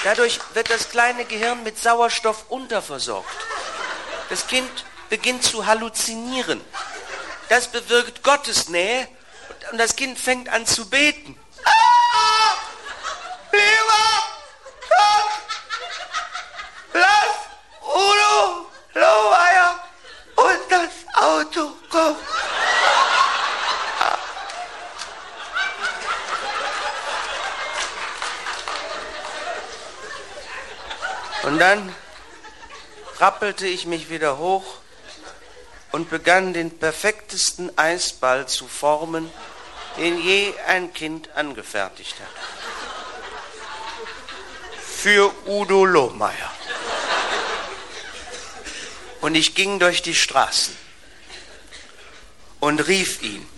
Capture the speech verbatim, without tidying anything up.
Dadurch wird das kleine Gehirn mit Sauerstoff unterversorgt. Das Kind beginnt zu halluzinieren. Das bewirkt Gottesnähe und das Kind fängt an zu beten. Ah! Lieber Gott, lass Udo Lohmeier und das Auto kommen. Und dann rappelte ich mich wieder hoch und begann den perfektesten Eisball zu formen, den je ein Kind angefertigt hat. Für Udo Lohmeier. Und ich ging durch die Straßen und rief ihn.